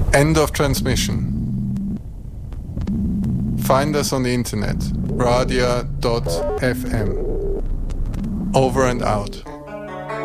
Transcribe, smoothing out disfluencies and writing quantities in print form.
End of transmission. Find us on the internet, radia.fm. Over and out.